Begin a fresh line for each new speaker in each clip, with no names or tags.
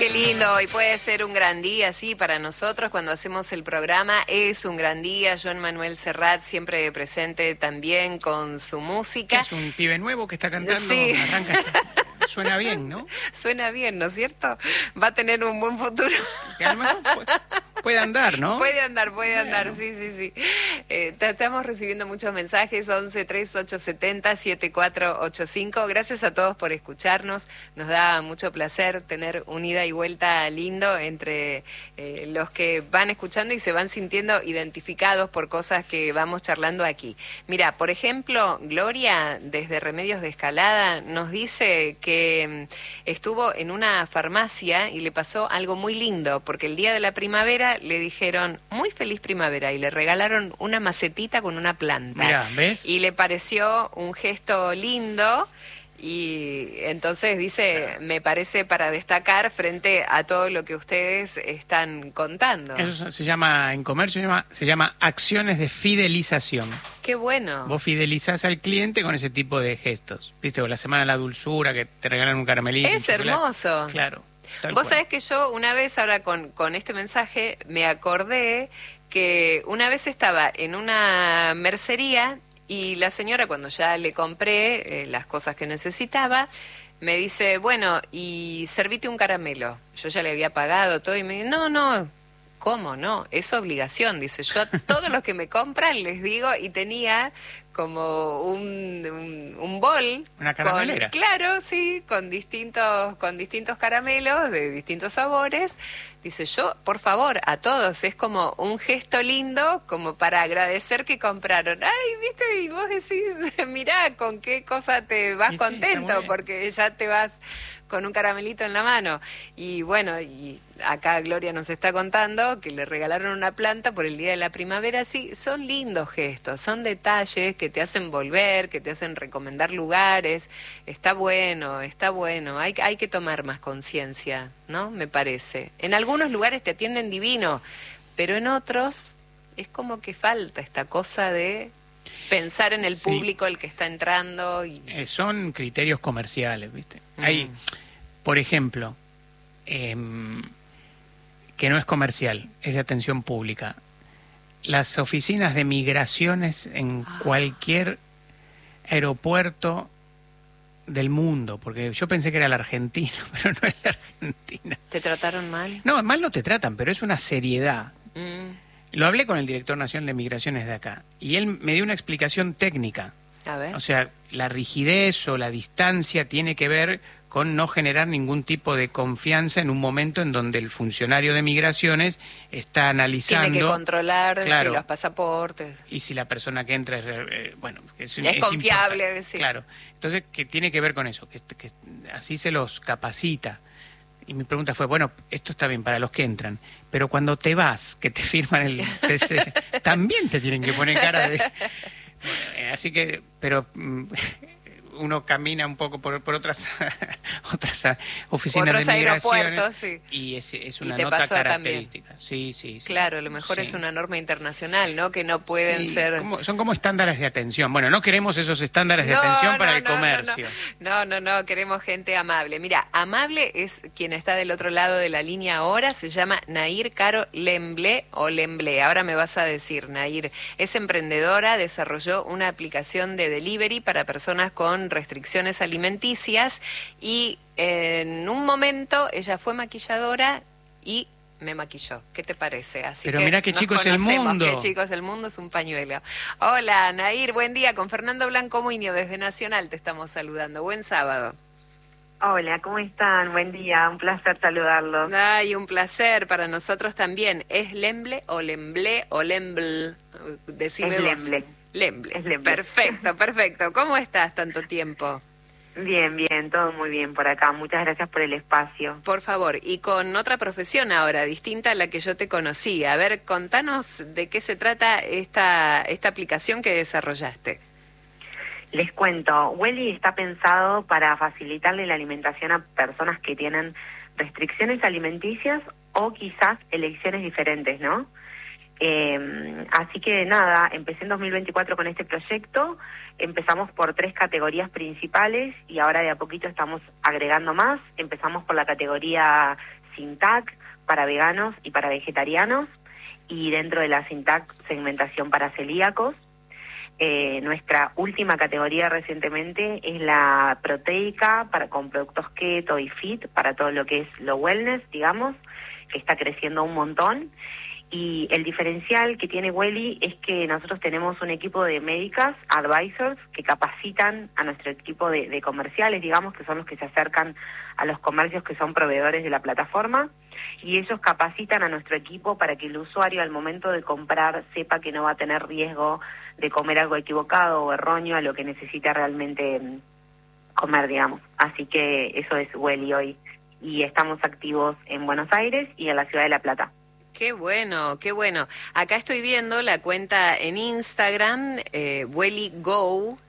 Qué lindo, y puede ser un gran día, sí, para nosotros cuando hacemos el programa es un gran día. Joan Manuel Serrat siempre presente también con su música.
Es un pibe nuevo que está cantando,
sí.
Arranca, suena bien, ¿no?
Suena bien, ¿no es cierto? Va a tener un buen futuro.
Que a lo mejor puede andar, ¿no?
Puede andar, sí. Estamos recibiendo muchos mensajes, 11 3870 7485. Gracias a todos por escucharnos. Nos da mucho placer tener un ida y vuelta lindo entre los que van escuchando y se van sintiendo identificados por cosas que vamos charlando aquí. Mira, por ejemplo, Gloria, desde Remedios de Escalada, nos dice que estuvo en una farmacia y le pasó algo muy lindo, porque el día de la primavera le dijeron muy feliz primavera y le regalaron una macetita con una planta.
Mirá, ¿ves?
Y le pareció un gesto lindo. Y entonces dice, me parece para destacar frente a todo lo que ustedes están contando.
Eso se llama, en comercio, se llama acciones de fidelización.
Qué bueno.
Vos fidelizás al cliente con ese tipo de gestos. ¿Viste? O la semana de la dulzura, que te regalan un caramelito.
Es hermoso.
Claro.
Vos sabés que yo una vez, ahora con este mensaje, me acordé que una vez estaba en una mercería y la señora, cuando ya le compré las cosas que necesitaba, me dice, bueno, y servite un caramelo. Yo ya le había pagado todo y me dice, no, ¿cómo no? Es obligación, dice. Yo a todos los que me compran les digo, y tenía como un bol.
Una caramelera.
Claro, sí, con distintos caramelos de distintos sabores. Dice, yo, por favor, a todos, es como un gesto lindo, como para agradecer que compraron. Ay, viste, y vos decís, mirá, con qué cosa te vas contento, porque ya te vas con un caramelito en la mano. Y bueno, y acá Gloria nos está contando que le regalaron una planta por el día de la primavera. Sí, son lindos gestos, son detalles que te hacen volver, que te hacen recomendar lugares. Está bueno, hay que tomar más conciencia, ¿no? Me parece. En algunos lugares te atienden divino, pero en otros es como que falta esta cosa de pensar en el público, el que está entrando.
Son criterios comerciales, ¿viste? Hay, por ejemplo, que no es comercial, es de atención pública. Las oficinas de migraciones en cualquier aeropuerto del mundo, porque yo pensé que era la Argentina, pero no es la Argentina.
¿Te trataron mal?
No, mal no te tratan, pero es una seriedad. Lo hablé con el director nacional de migraciones de acá, y él me dio una explicación técnica.
A ver.
O sea, la rigidez o la distancia tiene que ver con no generar ningún tipo de confianza en un momento en donde el funcionario de migraciones está analizando...
Tiene que controlar los pasaportes.
Y si la persona que entra es
confiable. Sí.
Claro. Entonces, ¿qué tiene que ver con eso? Que así se los capacita. Y mi pregunta fue, bueno, esto está bien para los que entran, pero cuando te vas, que te firman el TC, también te tienen que poner cara de... Así que, pero uno camina un poco por otras oficinas de migraciones,
sí.
Y es una nota característica. Sí.
Claro, a lo mejor es una norma internacional, ¿no? Que no pueden ser...
Son como estándares de atención. Bueno, no queremos esos estándares de atención para el comercio.
No, queremos gente amable. Mira, amable es quien está del otro lado de la línea ahora, se llama Nair Caro Lemblé o Lemblé. Ahora me vas a decir, Nair. Es emprendedora, desarrolló una aplicación de delivery para personas con restricciones alimenticias y en un momento ella fue maquilladora y me maquilló. ¿Qué te parece? Así
pero
que
mirá qué chico es el mundo.
Qué chico es el mundo, es un pañuelo. Hola, Nair, buen día. Con Fernando Blanco Muñoz desde Nacional te estamos saludando. Buen sábado.
Hola, ¿cómo están? Buen día, un placer saludarlos.
Ay, un placer para nosotros también. ¿Es Lemble o Lemblé o Lemble? Decime
es
vos.
Lemble.
Lemble. Perfecto. ¿Cómo estás tanto tiempo?
Bien, todo muy bien por acá. Muchas gracias por el espacio.
Por favor, y con otra profesión ahora, distinta a la que yo te conocí. A ver, contanos de qué se trata esta aplicación que desarrollaste.
Les cuento, Welly está pensado para facilitarle la alimentación a personas que tienen restricciones alimenticias o quizás elecciones diferentes, ¿no? Así que nada, empecé en 2024 con este proyecto, empezamos por 3 categorías principales y ahora de a poquito estamos agregando más. Empezamos por la categoría sin TAC, para veganos y para vegetarianos, y dentro de la sin TAC segmentación para celíacos. Nuestra última categoría recientemente es la proteica con productos keto y fit para todo lo que es lo wellness, digamos, que está creciendo un montón. Y el diferencial que tiene Welly es que nosotros tenemos un equipo de médicas, advisors, que capacitan a nuestro equipo de comerciales, digamos, que son los que se acercan a los comercios que son proveedores de la plataforma, y ellos capacitan a nuestro equipo para que el usuario al momento de comprar sepa que no va a tener riesgo de comer algo equivocado o erróneo a lo que necesita realmente comer, digamos. Así que eso es Welly hoy, y estamos activos en Buenos Aires y en la ciudad de La Plata.
Qué bueno, qué bueno. Acá estoy viendo la cuenta en Instagram, WellyGo,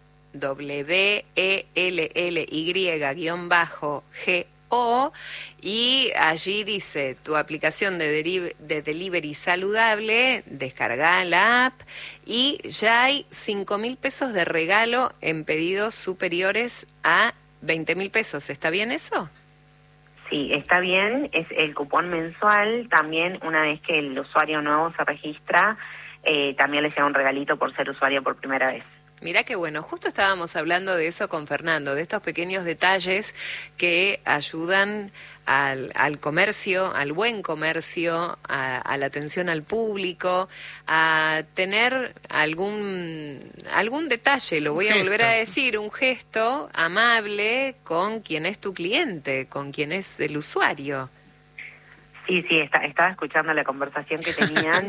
WELLY_GO, y allí dice, tu aplicación de delivery saludable, descarga la app, y ya hay 5.000 pesos de regalo en pedidos superiores a 20.000 pesos. ¿Está bien eso?
Sí, está bien, es el cupón mensual. También una vez que el usuario nuevo se registra, también le llega un regalito por ser usuario por primera vez.
Mirá qué bueno, justo estábamos hablando de eso con Fernando, de estos pequeños detalles que ayudan al comercio, al buen comercio, a la atención al público, a tener algún detalle, lo voy a volver a decir, un gesto amable con quien es tu cliente, con quien es el usuario.
Sí, estaba escuchando la conversación que tenían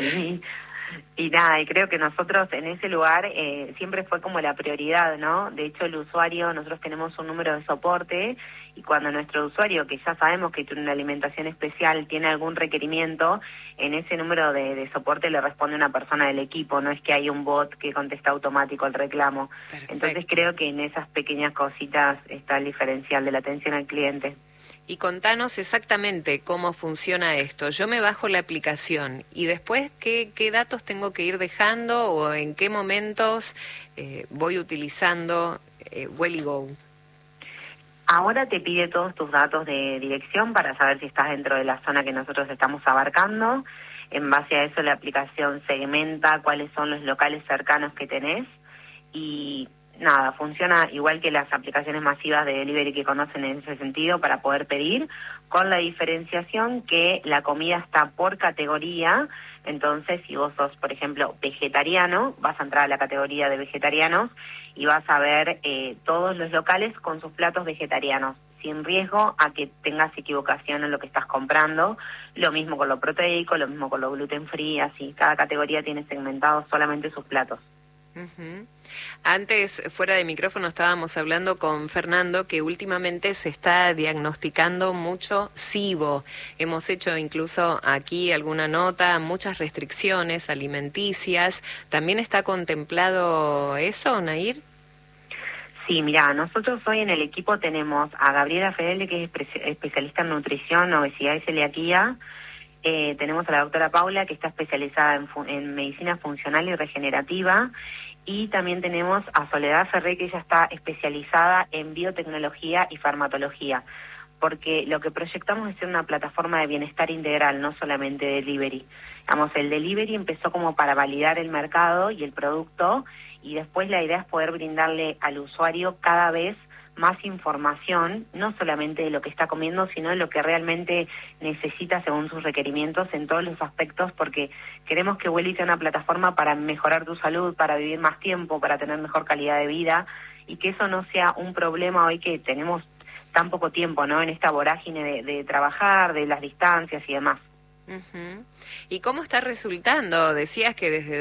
y nada, y creo que nosotros en ese lugar siempre fue como la prioridad, ¿no? De hecho, el usuario, nosotros tenemos un número de soporte, y cuando nuestro usuario, que ya sabemos que tiene una alimentación especial, tiene algún requerimiento, en ese número de soporte le responde una persona del equipo, no es que hay un bot que contesta automático el reclamo. Perfecto. Entonces creo que en esas pequeñas cositas está el diferencial de la atención al cliente.
Y contanos exactamente cómo funciona esto. Yo me bajo la aplicación y después, ¿qué datos tengo que ir dejando o en qué momentos voy utilizando WellyGo?
Ahora te pide todos tus datos de dirección para saber si estás dentro de la zona que nosotros estamos abarcando. En base a eso la aplicación segmenta cuáles son los locales cercanos que tenés y nada, funciona igual que las aplicaciones masivas de delivery que conocen en ese sentido para poder pedir, con la diferenciación que la comida está por categoría. Entonces, si vos sos, por ejemplo, vegetariano, vas a entrar a la categoría de vegetarianos y vas a ver todos los locales con sus platos vegetarianos, sin riesgo a que tengas equivocación en lo que estás comprando. Lo mismo con lo proteico, lo mismo con lo gluten free, así. Cada categoría tiene segmentados solamente sus platos.
Uh-huh. Antes, fuera de micrófono, estábamos hablando con Fernando que últimamente se está diagnosticando mucho SIBO. Hemos hecho incluso aquí alguna nota, muchas restricciones alimenticias. ¿También está contemplado eso, Nair?
Sí, mira, nosotros hoy en el equipo tenemos a Gabriela Fedele, que es especialista en nutrición, obesidad y celiaquía. Tenemos a la doctora Paula, que está especializada en medicina funcional y regenerativa, y también tenemos a Soledad Ferré, que ella está especializada en biotecnología y farmacología, porque lo que proyectamos es ser una plataforma de bienestar integral, no solamente delivery. Digamos, el delivery empezó como para validar el mercado y el producto, y después la idea es poder brindarle al usuario cada vez más información, no solamente de lo que está comiendo, sino de lo que realmente necesita según sus requerimientos en todos los aspectos, porque queremos que Welly sea una plataforma para mejorar tu salud, para vivir más tiempo, para tener mejor calidad de vida, y que eso no sea un problema hoy que tenemos tan poco tiempo, ¿no? En esta vorágine de trabajar, de las distancias y demás.
Uh-huh. ¿Y cómo está resultando? Decías que desde